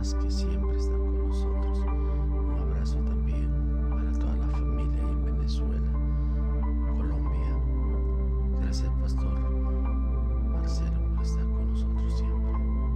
más que siempre están con nosotros. Un abrazo también para toda la familia en Venezuela, Colombia. Gracias, Pastor Marcelo, por estar con nosotros siempre.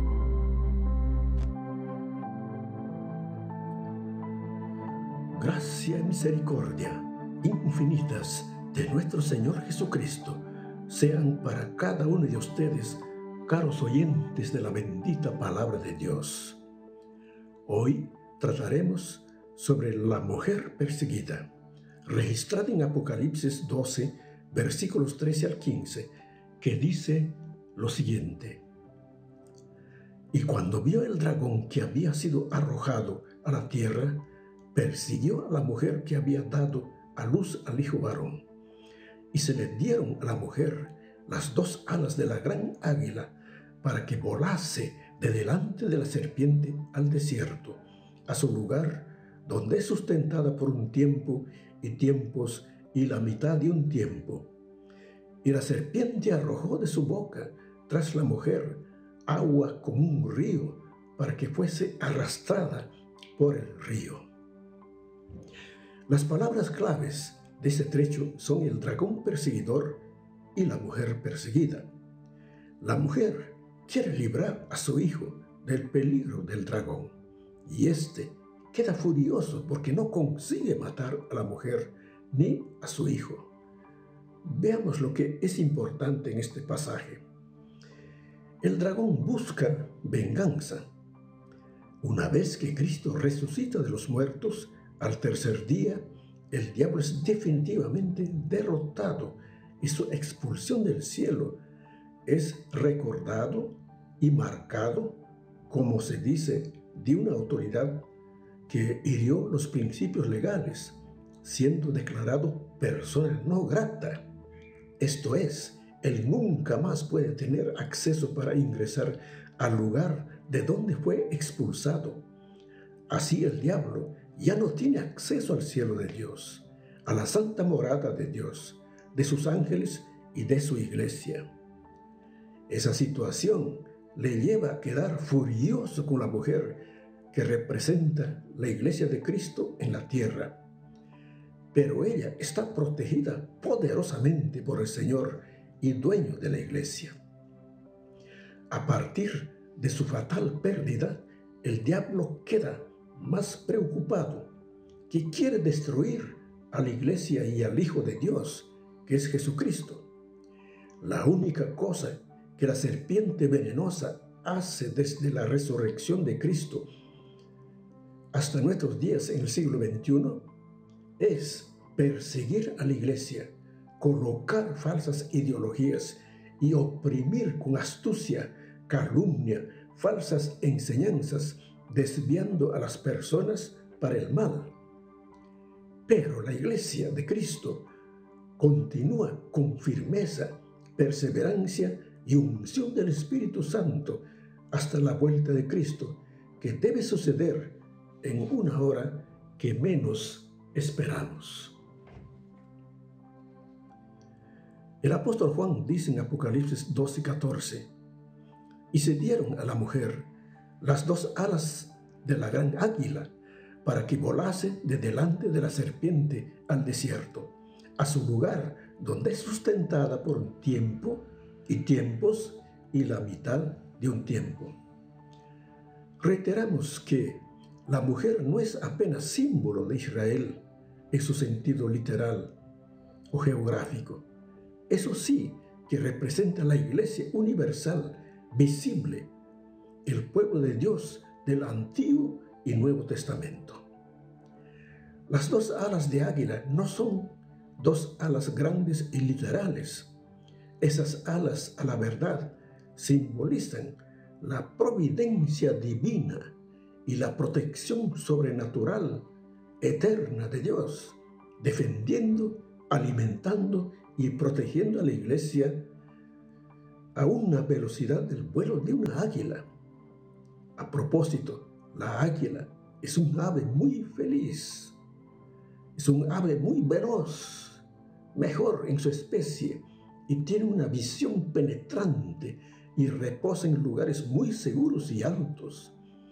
Gracia y misericordia infinitas de nuestro Señor Jesucristo sean para cada uno de ustedes, caros oyentes de la bendita palabra de Dios. Hoy trataremos sobre la mujer perseguida, registrada en Apocalipsis 12, versículos 13 al 15, que dice lo siguiente: Y cuando vio el dragón que había sido arrojado a la tierra, persiguió a la mujer que había dado a luz al hijo varón. Y se le dieron a la mujer las dos alas de la gran águila para que volase de delante de la serpiente al desierto, a su lugar donde es sustentada por un tiempo y tiempos y la mitad de un tiempo. Y la serpiente arrojó de su boca tras la mujer agua como un río para que fuese arrastrada por el río. Las palabras claves de este trecho son el dragón perseguidor y la mujer perseguida. La mujer quiere librar a su hijo del peligro del dragón, y éste queda furioso porque no consigue matar a la mujer ni a su hijo. Veamos lo que es importante en este pasaje. El dragón busca venganza. Una vez que Cristo resucita de los muertos, al tercer día, el diablo es definitivamente derrotado y su expulsión del cielo es recordado y marcado, como se dice, de una autoridad que hirió los principios legales, siendo declarado persona no grata. Esto es, él nunca más puede tener acceso para ingresar al lugar de donde fue expulsado. Así el diablo ya no tiene acceso al cielo de Dios, a la santa morada de Dios, de sus ángeles y de su iglesia. Esa situación le lleva a quedar furioso con la mujer que representa la iglesia de Cristo en la tierra. Pero ella está protegida poderosamente por el Señor y dueño de la iglesia. A partir de su fatal pérdida, el diablo queda más preocupado, que quiere destruir a la iglesia y al Hijo de Dios, que es Jesucristo. La única cosa que la serpiente venenosa hace desde la resurrección de Cristo hasta nuestros días en el siglo XXI es perseguir a la iglesia, colocar falsas ideologías y oprimir con astucia, calumnia, falsas enseñanzas, desviando a las personas para el mal. Pero la iglesia de Cristo continúa con firmeza, perseverancia y unción del Espíritu Santo hasta la vuelta de Cristo, que debe suceder en una hora que menos esperamos. El apóstol Juan dice en Apocalipsis 12:14: Y se dieron a la mujer las dos alas de la gran águila para que volase de delante de la serpiente al desierto, a su lugar donde es sustentada por un tiempo y tiempos y la mitad de un tiempo. Reiteramos que la mujer no es apenas símbolo de Israel en su sentido literal o geográfico. Eso sí, que representa la iglesia universal, visible, el pueblo de Dios del Antiguo y Nuevo Testamento. Las dos alas de águila no son dos alas grandes y literales. Esas alas, a la verdad, simbolizan la providencia divina y la protección sobrenatural, eterna de Dios, defendiendo, alimentando y protegiendo a la iglesia a una velocidad del vuelo de una águila. A propósito, la águila es un ave muy feliz, es un ave muy veloz, mejor en su especie, y tiene una visión penetrante y reposa en lugares muy seguros y altos.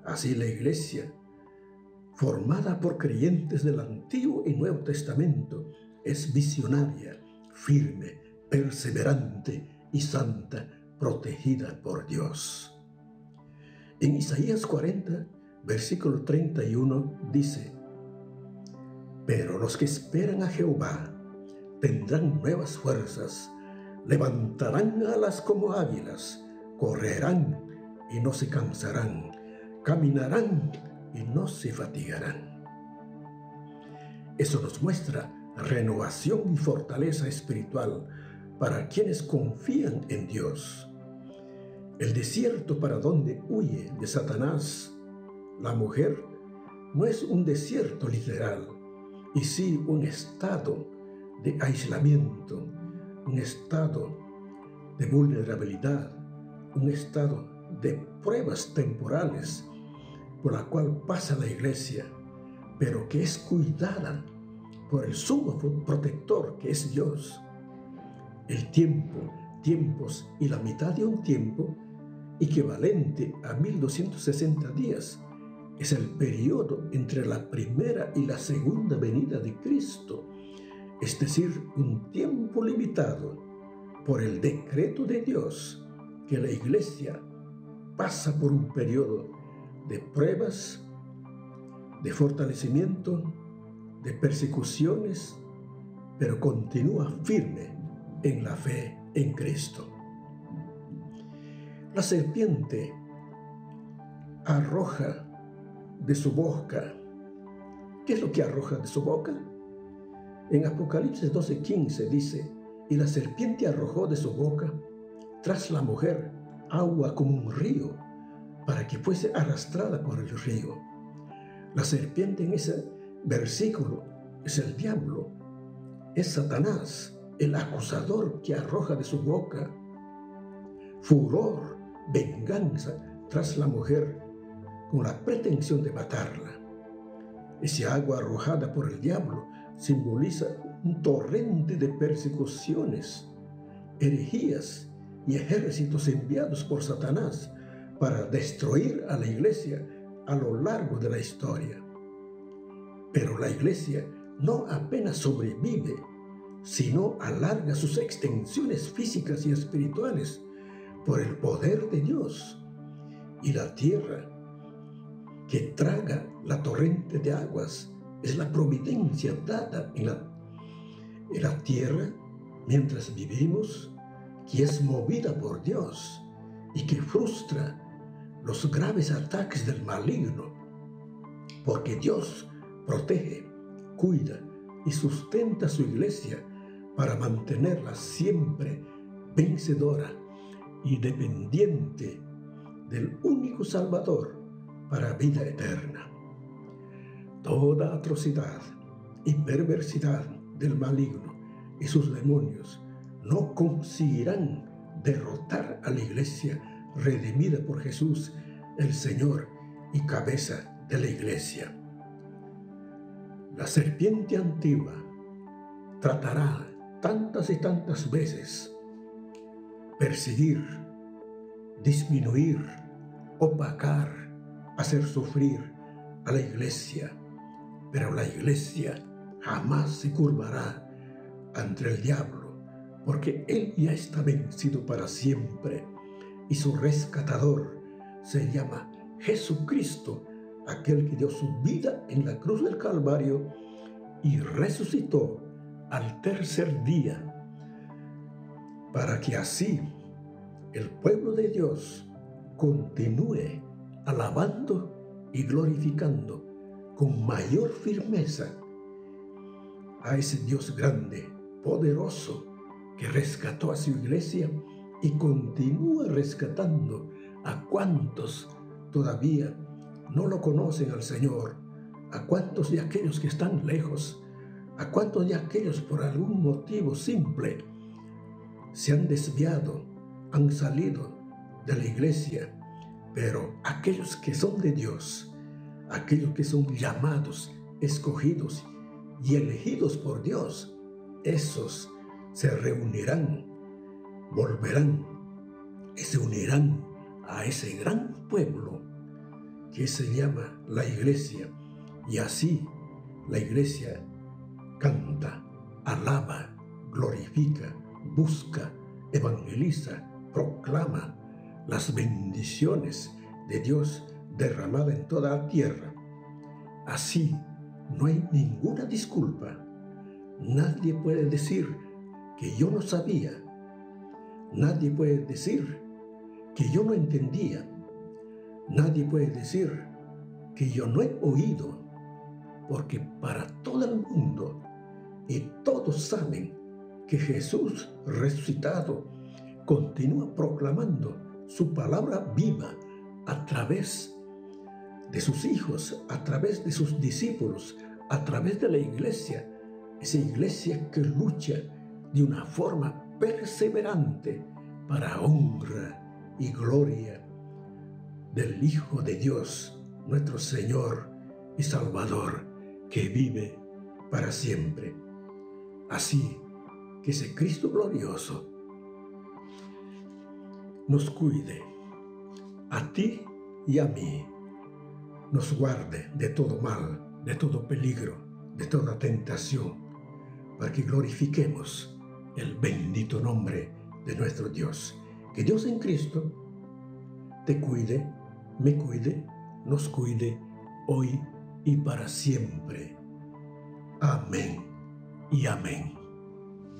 Así la iglesia, formada por creyentes del Antiguo y Nuevo Testamento, es visionaria, firme, perseverante y santa, protegida por Dios. En Isaías 40, versículo 31 dice: pero los que esperan a Jehová tendrán nuevas fuerzas, levantarán alas como águilas, correrán y no se cansarán, caminarán y no se fatigarán. Eso nos muestra renovación y fortaleza espiritual para quienes confían en Dios. El desierto para donde huye de Satanás la mujer no es un desierto literal, y sí un estado de aislamiento, un estado de vulnerabilidad, un estado de pruebas temporales por la cual pasa la iglesia, pero que es cuidada por el sumo protector que es Dios. El tiempo, tiempos y la mitad de un tiempo, equivalente a 1260 días, es el periodo entre la primera y la segunda venida de Cristo, es decir, un tiempo limitado por el decreto de Dios que la iglesia pasa por un periodo de pruebas, de fortalecimiento, de persecuciones, pero continúa firme en la fe en Cristo. La serpiente arroja de su boca. ¿Qué es lo que arroja de su boca? En Apocalipsis 12:15 dice: y la serpiente arrojó de su boca tras la mujer agua como un río, para que fuese arrastrada por el río. La serpiente en ese versículo es el diablo, es Satanás, el acusador que arroja de su boca furor, venganza tras la mujer con la pretensión de matarla. Ese agua arrojada por el diablo simboliza un torrente de persecuciones, herejías y ejércitos enviados por Satanás para destruir a la iglesia a lo largo de la historia. Pero la iglesia no apenas sobrevive, sino alarga sus extensiones físicas y espirituales por el poder de Dios. Y la tierra que traga la torrente de aguas es la providencia dada en la tierra mientras vivimos, que es movida por Dios y que frustra los graves ataques del maligno, porque Dios protege, cuida y sustenta a su iglesia para mantenerla siempre vencedora y dependiente del único Salvador para vida eterna. Toda atrocidad y perversidad del maligno y sus demonios no conseguirán derrotar a la iglesia redimida por Jesús, el Señor y cabeza de la iglesia. La serpiente antigua tratará tantas y tantas veces perseguir, disminuir, opacar, hacer sufrir a la iglesia, pero la iglesia jamás se curvará ante el diablo, porque él ya está vencido para siempre y su rescatador se llama Jesucristo, aquel que dio su vida en la cruz del Calvario y resucitó al tercer día, para que así el pueblo de Dios continúe alabando y glorificando con mayor firmeza a ese Dios grande, poderoso, que rescató a su iglesia y continúa rescatando a cuantos todavía no lo conocen al Señor, a cuantos de aquellos que están lejos, a cuantos de aquellos por algún motivo simple se han desviado, han salido de la iglesia, pero aquellos que son de Dios, aquellos que son llamados, escogidos y elegidos por Dios, esos se reunirán, volverán y se unirán a ese gran pueblo que se llama la iglesia. Y así la iglesia canta, alaba, glorifica, busca, evangeliza, proclama las bendiciones de Dios derramadas en toda la tierra. Así no hay ninguna disculpa. Nadie puede decir que yo no sabía. Nadie puede decir que yo no entendía. Nadie puede decir que yo no he oído, porque para todo el mundo y todos saben que Jesús resucitado continúa proclamando su palabra viva a través de sus hijos, a través de sus discípulos, a través de la iglesia, esa iglesia que lucha de una forma perseverante para honra y gloria del Hijo de Dios, nuestro Señor y Salvador, que vive para siempre. Así que ese Cristo glorioso nos cuide, a ti y a mí, nos guarde de todo mal, de todo peligro, de toda tentación, para que glorifiquemos el bendito nombre de nuestro Dios. Que Dios en Cristo te cuide, me cuide, nos cuide hoy y para siempre. Amén y amén.